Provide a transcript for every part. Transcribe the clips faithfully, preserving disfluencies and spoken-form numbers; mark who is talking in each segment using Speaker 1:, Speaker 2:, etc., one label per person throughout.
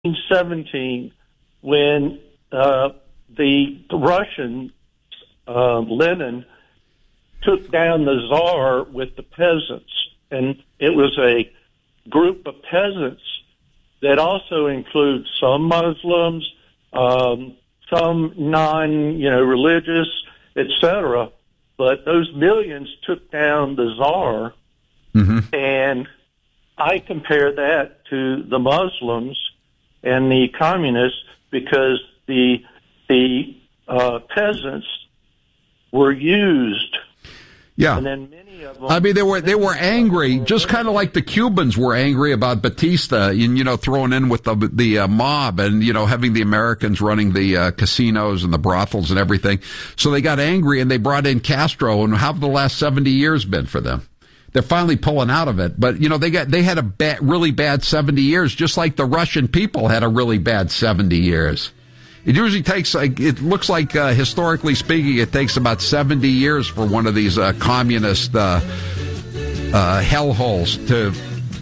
Speaker 1: seventeen, when uh, the Russian uh, Lenin took down the Tsar with the peasants, and it was a group of peasants that also includes some Muslims, um, some non, you know, religious, et cetera. But those millions took down the Tsar, mm-hmm. and I compare that to the Muslims and the communists because the the uh, peasants were used.
Speaker 2: Yeah.
Speaker 1: And then many of them,
Speaker 2: I mean, they were they were angry, just kind of like the Cubans were angry about Batista, and you know, thrown in with the the uh, mob, and you know, having the Americans running the uh, casinos and the brothels and everything. So they got angry and they brought in Castro. And how have the last seventy years been for them? They're finally pulling out of it, but you know, they got they had a bad, really bad seventy years, just like the Russian people had a really bad seventy years. It usually takes, like, it looks like, uh, historically speaking, it takes about seventy years for one of these uh, communist uh, uh, hellholes to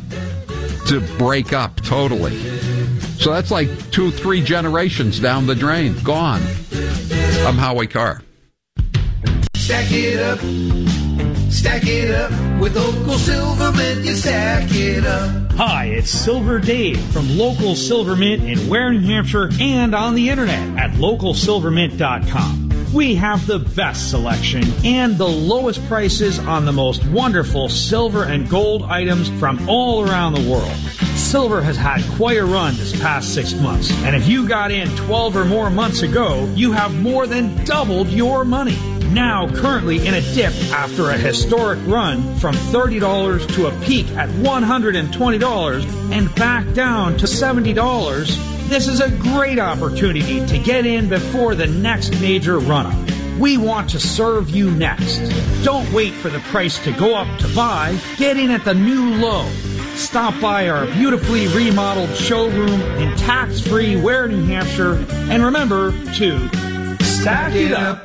Speaker 2: to break up totally. So that's like two, three generations down the drain, gone. I'm Howie Carr.
Speaker 3: Stack it up, stack it up, with Local Silvermint, you stack it up.
Speaker 4: Hi, it's Silver Dave from Local Silvermint in Ware, New Hampshire, and on the internet at local silvermint dot com. We have the best selection and the lowest prices on the most wonderful silver and gold items from all around the world. Silver has had quite a run this past six months, and if you got in twelve or more months ago, you have more than doubled your money. Now currently in a dip after a historic run from thirty dollars to a peak at one hundred twenty dollars and back down to seventy dollars, this is a great opportunity to get in before the next major run-up. We want to serve you next. Don't wait for the price to go up to buy. Get in at the new low. Stop by our beautifully remodeled showroom in tax-free Ware, New Hampshire, and remember to stack it up.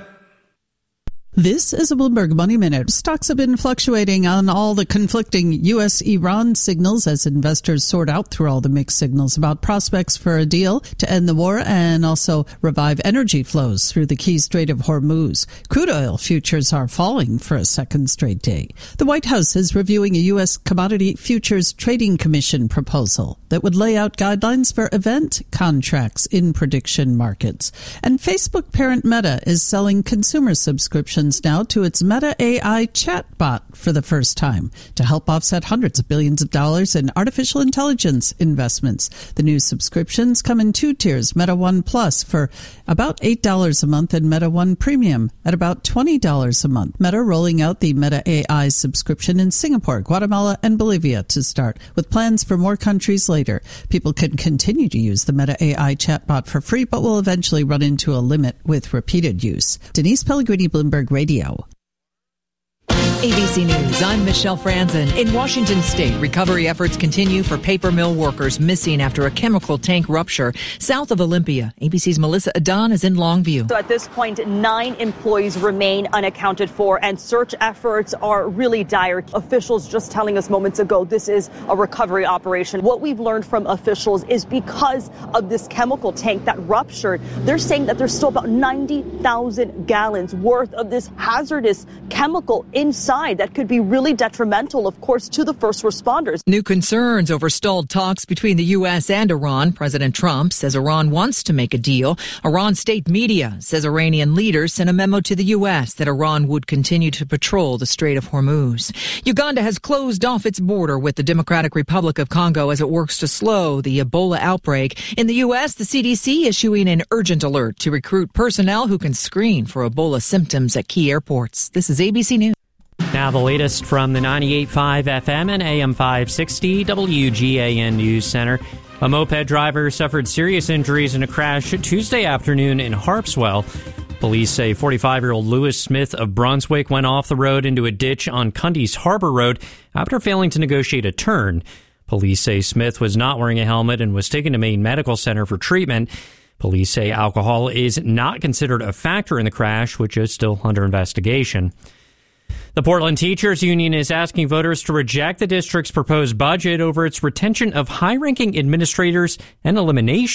Speaker 5: This is a Bloomberg Money Minute. Stocks have been fluctuating on all the conflicting U S Iran signals as investors sort out through all the mixed signals about prospects for a deal to end the war and also revive energy flows through the key Strait of Hormuz. Crude oil futures are falling for a second straight day. The White House is reviewing a U S Commodity Futures Trading Commission proposal that would lay out guidelines for event contracts in prediction markets. And Facebook parent Meta is selling consumer subscriptions now to its Meta A I chatbot for the first time to help offset hundreds of billions of dollars in artificial intelligence investments. The new subscriptions come in two tiers, Meta One Plus for about eight dollars a month and Meta One Premium at about twenty dollars a month. Meta rolling out the Meta A I subscription in Singapore, Guatemala, and Bolivia to start, with plans for more countries later. People can continue to use the Meta A I chatbot for free, but will eventually run into a limit with repeated use. Denise Pellegrini, Bloomberg Radio.
Speaker 6: A B C News, I'm Michelle Franzen. In Washington state, recovery efforts continue for paper mill workers missing after a chemical tank rupture south of Olympia. A B C's Melissa Adon is in Longview.
Speaker 7: So at this point, nine employees remain unaccounted for, and search efforts are really dire. Officials just telling us moments ago this is a recovery operation. What we've learned from officials is because of this chemical tank that ruptured, they're saying that there's still about ninety thousand gallons worth of this hazardous chemical inside that could be really detrimental, of course, to the first responders.
Speaker 6: New concerns over stalled talks between the U S and Iran. President Trump says Iran wants to make a deal. Iran state media says Iranian leaders sent a memo to the U S that Iran would continue to patrol the Strait of Hormuz. Uganda has closed off its border with the Democratic Republic of Congo as it works to slow the Ebola outbreak. In the U S, the C D C issuing an urgent alert to recruit personnel who can screen for Ebola symptoms at key airports. This is A B C News.
Speaker 8: Now the latest from the ninety-eight point five F M and A M five sixty W G A N News Center. A moped driver suffered serious injuries in a crash Tuesday afternoon in Harpswell. Police say forty-five-year-old Lewis Smith of Brunswick went off the road into a ditch on Cundy's Harbor Road after failing to negotiate a turn. Police say Smith was not wearing a helmet and was taken to Maine Medical Center for treatment. Police say alcohol is not considered a factor in the crash, which is still under investigation. The Portland Teachers Union is asking voters to reject the district's proposed budget over its retention of high-ranking administrators and elimination